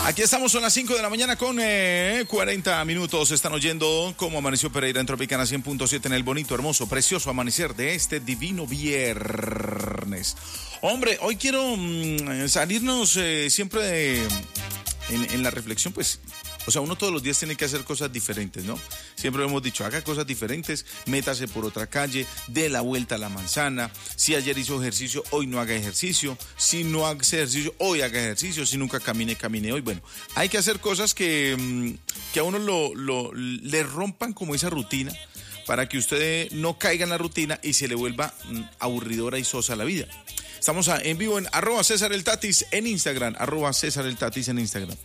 Aquí estamos, son las 5 de la mañana con 40 minutos. Están oyendo cómo amaneció Pereira en Tropicana 100.7 en el bonito, hermoso, precioso amanecer de este divino viernes. Hombre, hoy quiero salirnos siempre en la reflexión, pues. O sea, uno todos los días tiene que hacer cosas diferentes, ¿no? Siempre hemos dicho, haga cosas diferentes, métase por otra calle, dé la vuelta a la manzana. Si ayer hizo ejercicio, hoy no haga ejercicio. Si no hace ejercicio, hoy haga ejercicio. Si nunca camine hoy. Bueno, hay que hacer cosas que a uno le rompan como esa rutina para que usted no caiga en la rutina y se le vuelva aburridora y sosa la vida. Estamos en vivo en @CésarElTatis en Instagram, @CésarElTatis en Instagram.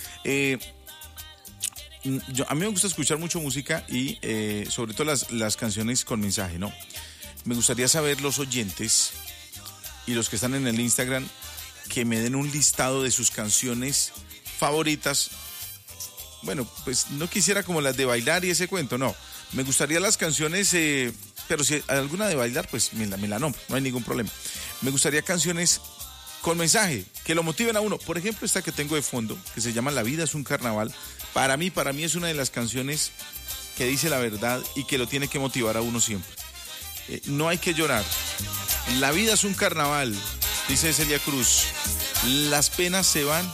A mí me gusta escuchar mucho música y sobre todo las canciones con mensaje, ¿no? Me gustaría saber los oyentes y los que están en el Instagram que me den un listado de sus canciones favoritas. Bueno, pues no quisiera como las de bailar y ese cuento, no. Me gustaría las canciones, pero si hay alguna de bailar, pues me la nombro, no hay ningún problema. Me gustaría canciones con mensaje, que lo motiven a uno. Por ejemplo, esta que tengo de fondo, que se llama La vida es un carnaval. Para mí es una de las canciones que dice la verdad y que lo tiene que motivar a uno siempre. No hay que llorar. La vida es un carnaval, dice Celia Cruz. Las penas se van.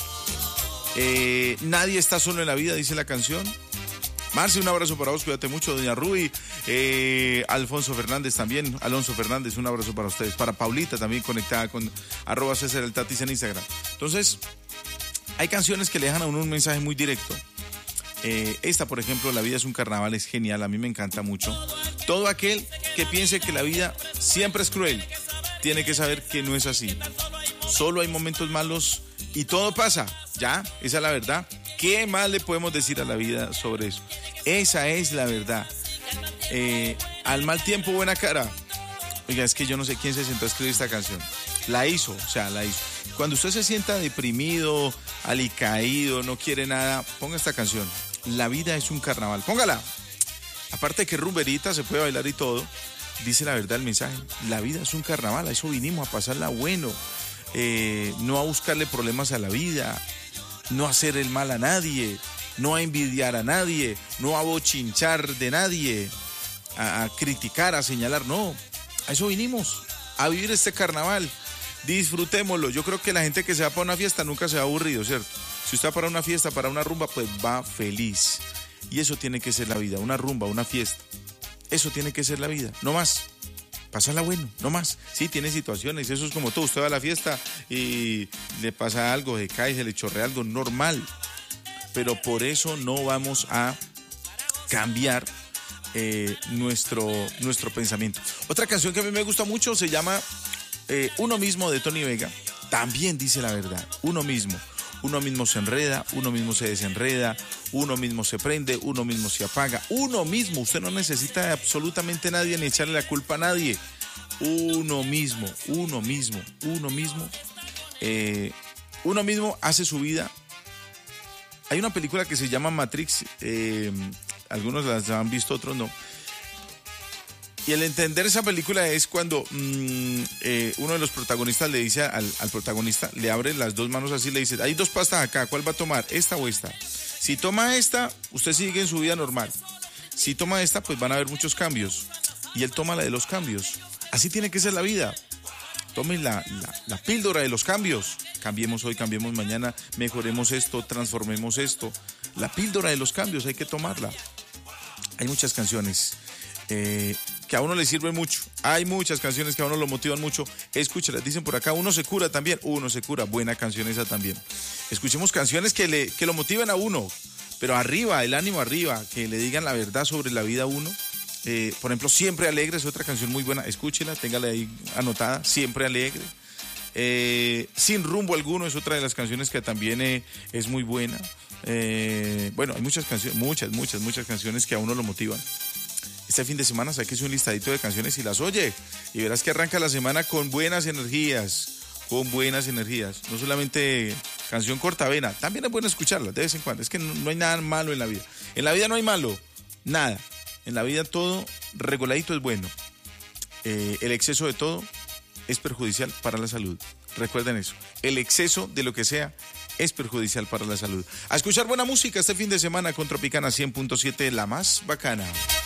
Nadie está solo en la vida, dice la canción. Marci, un abrazo para vos, cuídate mucho. Doña Ruby, Alfonso Fernández también, Alonso Fernández, un abrazo para ustedes. Para Paulita también conectada con @CésarElTatis en Instagram. Entonces, hay canciones que le dejan a uno un mensaje muy directo. Esta, por ejemplo, La vida es un carnaval, es genial, a mí me encanta mucho. Todo aquel que piense que la vida siempre es cruel, tiene que saber que no es así. Solo hay momentos malos y todo pasa, ya, esa es la verdad. ¿Qué más le podemos decir a la vida sobre eso? Esa es la verdad. Al mal tiempo, buena cara. Oiga, es que yo no sé quién se sentó a escribir esta canción. La hizo. Cuando usted se sienta deprimido, alicaído, no quiere nada, ponga esta canción. La vida es un carnaval. Póngala. Aparte de que rumberita, se puede bailar y todo, dice la verdad el mensaje. La vida es un carnaval, a eso vinimos, a pasarla bueno. No a buscarle problemas a la vida. No hacer el mal a nadie, no a envidiar a nadie, no a bochinchar de nadie, a criticar, a señalar, no. A eso vinimos, a vivir este carnaval. Disfrutémoslo. Yo creo que la gente que se va para una fiesta nunca se va aburrido, ¿cierto? Si usted va para una fiesta, para una rumba, pues va feliz. Y eso tiene que ser la vida, una rumba, una fiesta. Eso tiene que ser la vida, no más. Pásala bueno, no más. Sí, tiene situaciones, eso es como todo. Usted va a la fiesta y le pasa algo, se cae, se le chorrea algo, normal. Pero por eso no vamos a cambiar nuestro pensamiento. Otra canción que a mí me gusta mucho se llama Uno mismo, de Tony Vega. También dice la verdad, uno mismo. Uno mismo se enreda, uno mismo se desenreda, uno mismo se prende, uno mismo se apaga. Uno mismo, usted no necesita de absolutamente nadie ni echarle la culpa a nadie. Uno mismo hace su vida. Hay una película que se llama Matrix, algunos las han visto, otros no. Y el entender esa película es cuando uno de los protagonistas le dice al protagonista, le abre las dos manos así, le dice, hay dos pastas acá, ¿cuál va a tomar? ¿Esta o esta? Si toma esta, usted sigue en su vida normal. Si toma esta, pues van a haber muchos cambios. Y él toma la de los cambios. Así tiene que ser la vida. Tomen la píldora de los cambios. Cambiemos hoy, cambiemos mañana, mejoremos esto, transformemos esto. La píldora de los cambios hay que tomarla. Hay muchas canciones que a uno le sirve mucho. Hay muchas canciones que a uno lo motivan mucho. Escúchelas, dicen por acá, uno se cura también. Uno se cura, buena canción esa también. Escuchemos canciones que lo motiven a uno, pero arriba, el ánimo arriba, que le digan la verdad sobre la vida a uno. Por ejemplo, Siempre Alegre es otra canción muy buena. Escúchela, téngala ahí anotada, Siempre Alegre. Sin Rumbo Alguno es otra de las canciones que también es muy buena. Bueno, hay muchas canciones, muchas canciones que a uno lo motivan. Este fin de semana sáquese un listadito de canciones y las oye. Y verás que arranca la semana con buenas energías. No solamente canción cortavena, también es bueno escucharla de vez en cuando. Es que no hay nada malo en la vida. En la vida no hay malo, nada. En la vida todo reguladito es bueno. El exceso de todo es perjudicial para la salud. Recuerden eso. El exceso de lo que sea es perjudicial para la salud. A escuchar buena música este fin de semana con Tropicana 100.7, la más bacana.